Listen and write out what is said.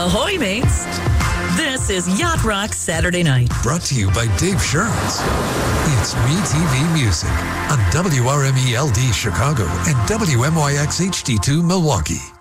Ahoy, mates. This is Yacht Rock Saturday Night. Brought to you by Dave Sherns. It's MeTV Music on WRMELD Chicago and WMYX HD2 Milwaukee.